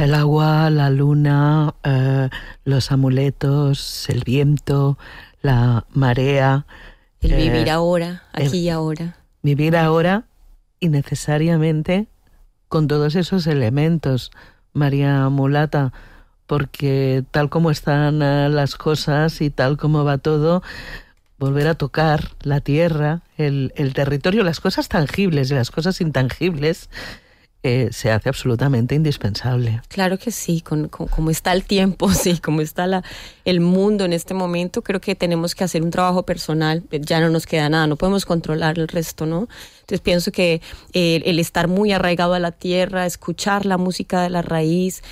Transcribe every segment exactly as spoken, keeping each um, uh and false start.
El agua, la luna, eh, los amuletos, el viento, la marea. El eh, vivir ahora, aquí el, y ahora. Vivir ahora y necesariamente con todos esos elementos, María Mulata, porque tal como están las cosas y tal como va todo, volver a tocar la tierra, el, el territorio, las cosas tangibles y las cosas intangibles, eh, se hace absolutamente indispensable. Claro que sí, con, con, como está el tiempo, sí, como está la, el mundo en este momento, creo que tenemos que hacer un trabajo personal, ya no nos queda nada, no podemos controlar el resto, ¿no? Entonces pienso que eh, el estar muy arraigado a la tierra, escuchar la música de la raíz,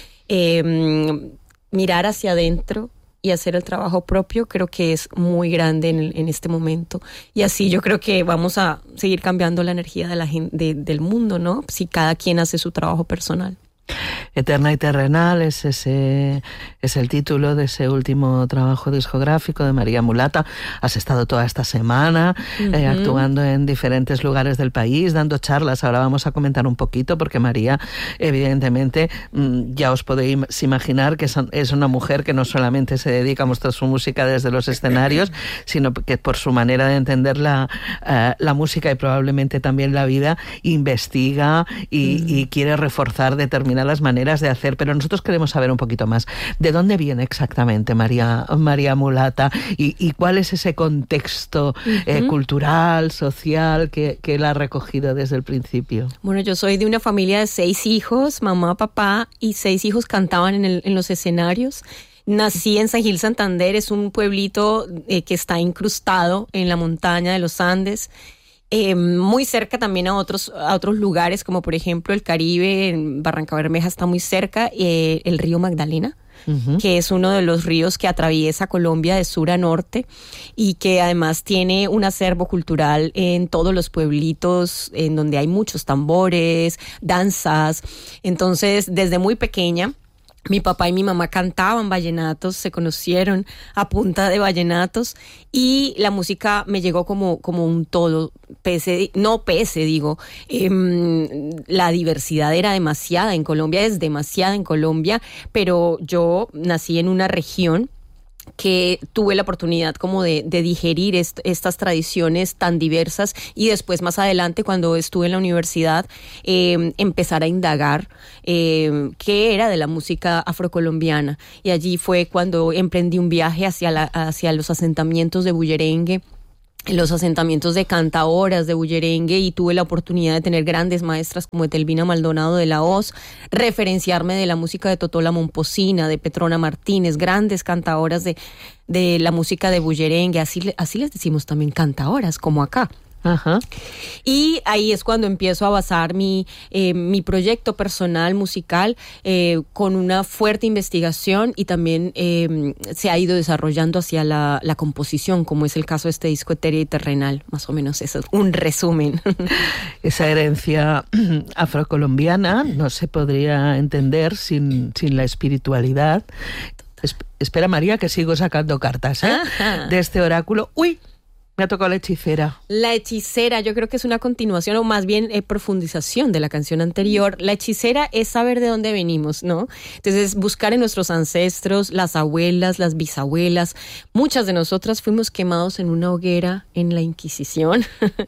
eh, mirar hacia adentro y hacer el trabajo propio, creo que es muy grande en, en este momento. Y así yo creo que vamos a seguir cambiando la energía de la gente, de, del mundo, ¿no? Si cada quien hace su trabajo personal. Eterna y terrenal es ese es el título de ese último trabajo discográfico de María Mulata. Has estado toda esta semana uh-huh. eh, actuando en diferentes lugares del país, dando charlas. Ahora vamos a comentar un poquito, porque María, evidentemente, ya os podéis imaginar que es una mujer que no solamente se dedica a mostrar su música desde los escenarios, sino que por su manera de entender la, uh, la música y probablemente también la vida, investiga y, uh-huh. y quiere reforzar determinadas las maneras de hacer, pero nosotros queremos saber un poquito más de dónde viene exactamente María, María Mulata y, y cuál es ese contexto uh-huh. eh, cultural, social que, que él ha recogido desde el principio. Bueno, yo soy de una familia de seis hijos, mamá, papá, y seis hijos cantaban en, el, en los escenarios. Nací en San Gil Santander, es un pueblito eh, que está incrustado en la montaña de los Andes. Eh, muy cerca también a otros, a otros lugares, como por ejemplo el Caribe, en Barranca Bermeja está muy cerca, eh, el río Magdalena, uh-huh. que es uno de los ríos que atraviesa Colombia de sur a norte y que además tiene un acervo cultural en todos los pueblitos, en donde hay muchos tambores, danzas. Entonces, desde muy pequeña, mi papá y mi mamá cantaban vallenatos, se conocieron a punta de vallenatos y la música me llegó como, como un todo, pese, no pese, digo, eh, la diversidad era demasiada en Colombia, es demasiada en Colombia, pero yo nací en una región que tuve la oportunidad como de, de digerir est- estas tradiciones tan diversas y después más adelante cuando estuve en la universidad eh, empezar a indagar eh, qué era de la música afrocolombiana y allí fue cuando emprendí un viaje hacia, la, hacia los asentamientos de bullerengue, los asentamientos de cantaoras de bullerengue y tuve la oportunidad de tener grandes maestras como Etelvina Maldonado de la Hoz, referenciarme de la música de Totola Momposina, de Petrona Martínez, grandes cantaoras de, de la música de bullerengue, así, así les decimos también cantaoras, como acá. Ajá. Y ahí es cuando empiezo a basar mi, eh, mi proyecto personal musical eh, con una fuerte investigación y también eh, se ha ido desarrollando hacia la, la composición, como es el caso de este disco Etérea y Terrenal, más o menos eso es un resumen. Esa herencia afrocolombiana no se podría entender sin, sin la espiritualidad. Es, espera, María, que sigo sacando cartas ¿eh? de este oráculo. ¡Uy! Me ha tocado La Hechicera. La Hechicera, yo creo que es una continuación o más bien eh, profundización de la canción anterior. La Hechicera es saber de dónde venimos, ¿no? Entonces, buscar en nuestros ancestros, las abuelas, las bisabuelas. Muchas de nosotras fuimos quemados en una hoguera en la Inquisición,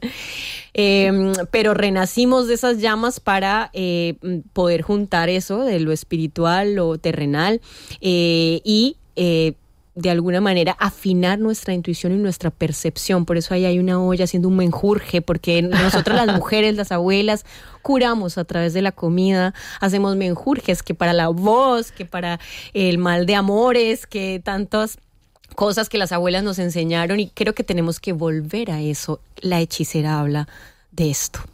eh, pero renacimos de esas llamas para eh, poder juntar eso de lo espiritual, lo terrenal eh, y eh, de alguna manera afinar nuestra intuición y nuestra percepción. Por eso ahí hay una olla haciendo un menjurje, porque nosotras las mujeres, las abuelas, curamos a través de la comida, hacemos menjurjes que para la voz, que para el mal de amores, que tantas cosas que las abuelas nos enseñaron y creo que tenemos que volver a eso. La Hechicera habla de esto.